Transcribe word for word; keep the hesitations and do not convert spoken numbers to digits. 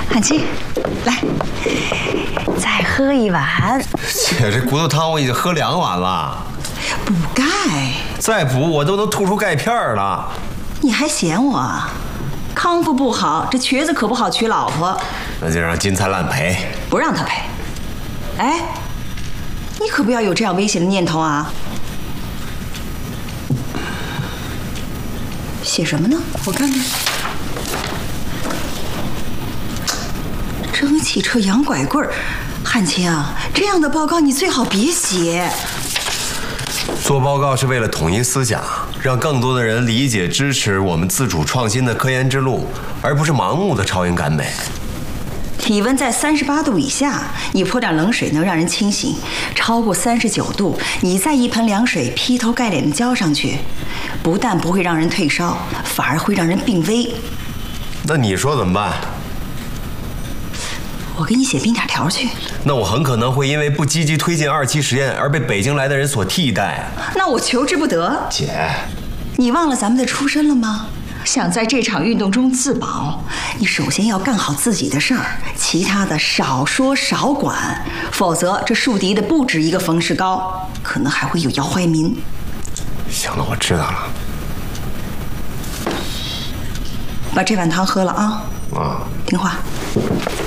汉卿，来，再喝一碗。 姐，这骨头汤我已经喝两碗了。 补钙。 再补我都能吐出钙片了。 你还嫌我？康复不好，这瘸子可不好娶老婆。 那就让金灿烂赔。 不让他赔。哎，你可不要有这样危险的念头啊！写什么呢？我看看。蒸汽车洋拐棍儿，汉卿，这样的报告你最好别写。 做报告是为了统一思想，让更多的人理解支持我们自主创新的科研之路，而不是盲目的超英赶美。 体温在三十八度以下，你泼点冷水能让人清醒；超过三十九度，你再一盆凉水劈头盖脸的浇上去，不但不会让人退烧，反而会让人病危。 那你说怎么办？ 我给你写冰点条去。 那我很可能会因为不积极推进二期实验而被北京来的人所替代。 那我求之不得。 姐， 你忘了咱们的出身了吗？想在这场运动中自保，你首先要干好自己的事儿，其他的少说少管，否则这树敌的不止一个冯世高，可能还会有姚怀民。 行了，我知道了。 把这碗汤喝了啊！ 啊， 听话。